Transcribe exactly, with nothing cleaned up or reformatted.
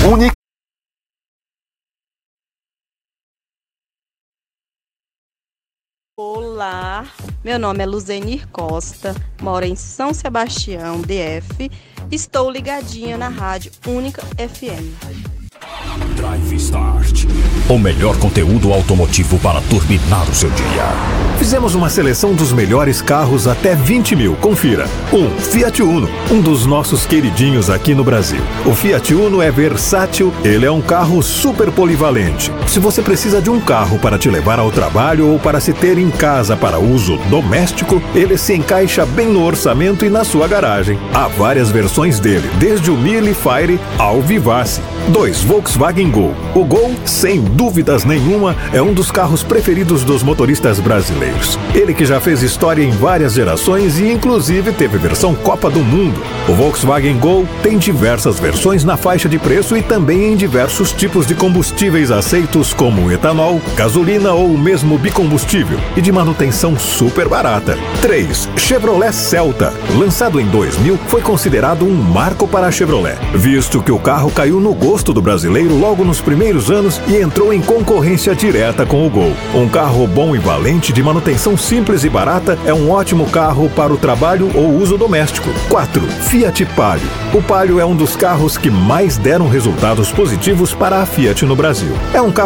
Única. Olá, meu nome é Luzenir Costa, moro em São Sebastião, D F. Estou ligadinha na Rádio Única F M. Drive Start, o melhor conteúdo automotivo para turbinar o seu dia. Fizemos uma seleção dos melhores carros até vinte mil. Confira. um. Fiat Uno, um dos nossos queridinhos aqui no Brasil. O Fiat Uno é versátil, ele é um carro super polivalente. Se você precisa de um carro para te levar ao trabalho ou para se ter em casa para uso doméstico, ele se encaixa bem no orçamento e na sua garagem. Há várias versões dele, desde o Mille Fire ao Vivace. dois. Volkswagen Gol. O Gol, sem dúvidas nenhuma, é um dos carros preferidos dos motoristas brasileiros. Ele que já fez história em várias gerações e inclusive teve versão Copa do Mundo. O Volkswagen Gol tem diversas versões na faixa de preço e também em diversos tipos de combustíveis aceitos como etanol, gasolina ou mesmo bicombustível e de manutenção super barata. três. Chevrolet Celta. Lançado em dois mil, foi considerado um marco para a Chevrolet, visto que o carro caiu no gosto do brasileiro logo nos primeiros anos e entrou em concorrência direta com o Gol. Um carro bom e valente, de manutenção simples e barata, é um ótimo carro para o trabalho ou uso doméstico. quatro. Fiat Palio. O Palio é um dos carros que mais deram resultados positivos para a Fiat no Brasil. É um carro